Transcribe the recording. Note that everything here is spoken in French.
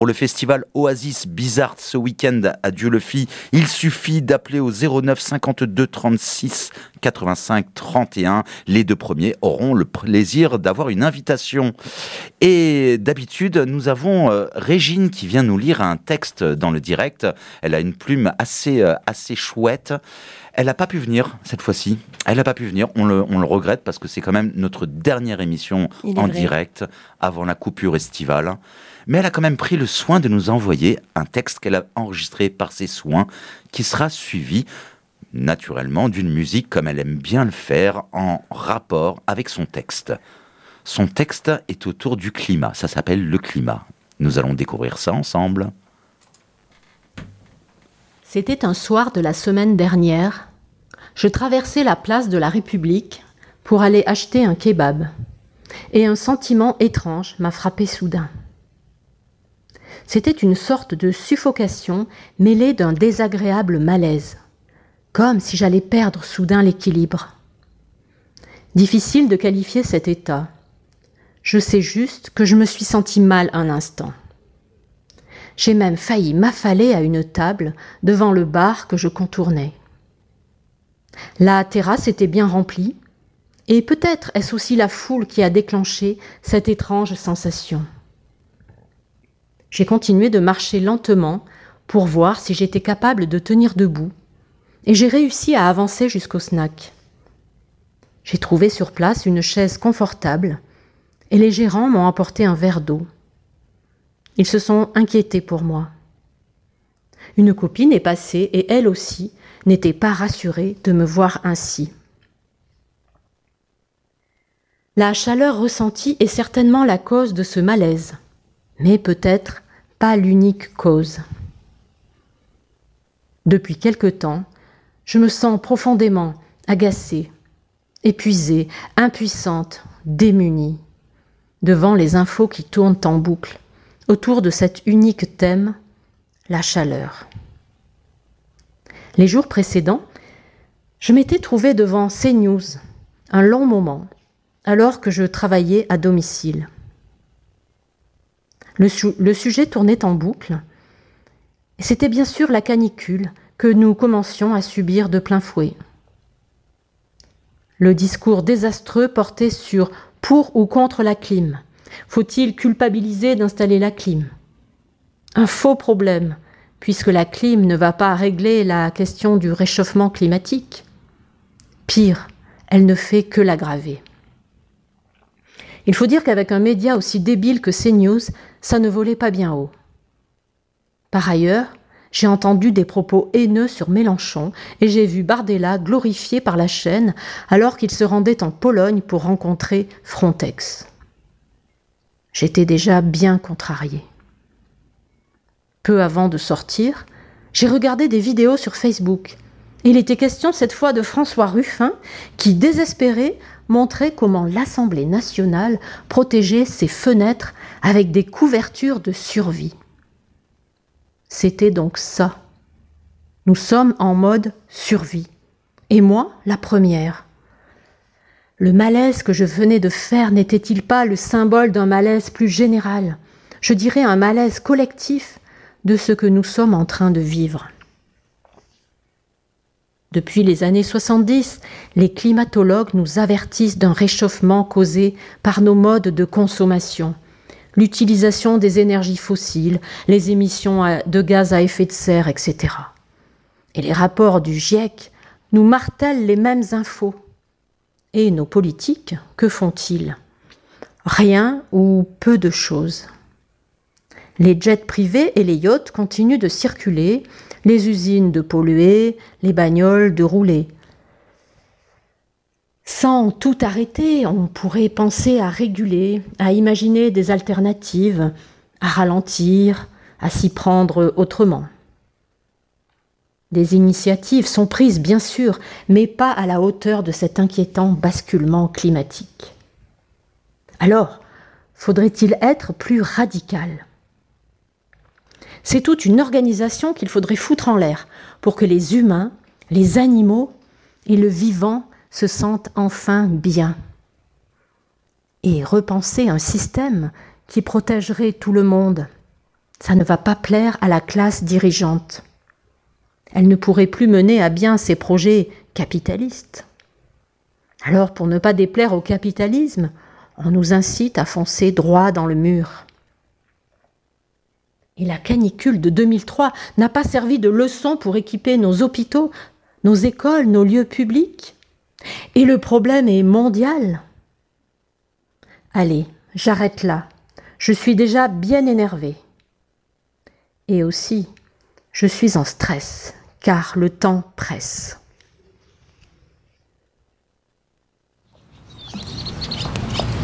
Pour le festival Oasis Bizarre ce week-end à Dieu-le-Fit, il suffit d'appeler au 09 52 36 85 31. Les deux premiers auront le plaisir d'avoir une invitation. Et d'habitude, nous avons Régine qui vient nous lire un texte dans le direct. Elle a une plume assez chouette. Elle n'a pas pu venir cette fois-ci. Elle n'a pas pu venir. On le regrette parce que c'est quand même notre dernière émission en direct avant la coupure estivale. Mais elle a quand même pris le soin de nous envoyer un texte qu'elle a enregistré par ses soins, qui sera suivi naturellement d'une musique comme elle aime bien le faire, en rapport avec son texte. Son texte est autour du climat, ça s'appelle le climat. Nous allons découvrir ça ensemble. C'était un soir de la semaine dernière. Je traversais la place de la République pour aller acheter un kebab. Et un sentiment étrange m'a frappé soudain. C'était une sorte de suffocation mêlée d'un désagréable malaise, comme si j'allais perdre soudain l'équilibre. Difficile de qualifier cet état. Je sais juste que je me suis sentie mal un instant. J'ai même failli m'affaler à une table devant le bar que je contournais. La terrasse était bien remplie, et peut-être est-ce aussi la foule qui a déclenché cette étrange sensation. J'ai continué de marcher lentement pour voir si j'étais capable de tenir debout, et j'ai réussi à avancer jusqu'au snack. J'ai trouvé sur place une chaise confortable, et les gérants m'ont apporté un verre d'eau. Ils se sont inquiétés pour moi. Une copine est passée et elle aussi n'était pas rassurée de me voir ainsi. La chaleur ressentie est certainement la cause de ce malaise, mais peut-être pas l'unique cause. Depuis quelque temps, je me sens profondément agacée, épuisée, impuissante, démunie, devant les infos qui tournent en boucle, autour de cet unique thème, la chaleur. Les jours précédents, je m'étais trouvée devant CNews un long moment, alors que je travaillais à domicile. Le sujet tournait en boucle, et c'était bien sûr la canicule que nous commencions à subir de plein fouet. Le discours désastreux portait sur « pour ou contre la clim ». Faut-il culpabiliser d'installer la clim ? Un faux problème, puisque la clim ne va pas régler la question du réchauffement climatique. Pire, elle ne fait que l'aggraver. Il faut dire qu'avec un média aussi débile que CNews, ça ne volait pas bien haut. Par ailleurs, j'ai entendu des propos haineux sur Mélenchon et j'ai vu Bardella glorifié par la chaîne alors qu'il se rendait en Pologne pour rencontrer Frontex. J'étais déjà bien contrariée. Peu avant de sortir, j'ai regardé des vidéos sur Facebook. Il était question cette fois de François Ruffin qui, désespéré, montrait comment l'Assemblée nationale protégeait ses fenêtres avec des couvertures de survie. C'était donc ça. Nous sommes en mode survie. Et moi, la première. Le malaise que je venais de faire n'était-il pas le symbole d'un malaise plus général, je dirais un malaise collectif de ce que nous sommes en train de vivre. Depuis les années 70, les climatologues nous avertissent d'un réchauffement causé par nos modes de consommation, l'utilisation des énergies fossiles, les émissions de gaz à effet de serre, etc. Et les rapports du GIEC nous martèlent les mêmes infos. Et nos politiques, que font-ils ? Rien ou peu de choses. Les jets privés et les yachts continuent de circuler, les usines de polluer, les bagnoles de rouler. Sans tout arrêter, on pourrait penser à réguler, à imaginer des alternatives, à ralentir, à s'y prendre autrement. Des initiatives sont prises, bien sûr, mais pas à la hauteur de cet inquiétant basculement climatique. Alors, faudrait-il être plus radical ? C'est toute une organisation qu'il faudrait foutre en l'air pour que les humains, les animaux et le vivant se sentent enfin bien. Et repenser un système qui protégerait tout le monde, Ça ne va pas plaire à la classe dirigeante. Elle ne pourrait plus mener à bien ses projets capitalistes. Alors, pour ne pas déplaire au capitalisme, on nous incite à foncer droit dans le mur. Et la canicule de 2003 n'a pas servi de leçon pour équiper nos hôpitaux, nos écoles, nos lieux publics. Et le problème est mondial. Allez, j'arrête là. Je suis déjà bien énervée. Et aussi, je suis en stress, car le temps presse.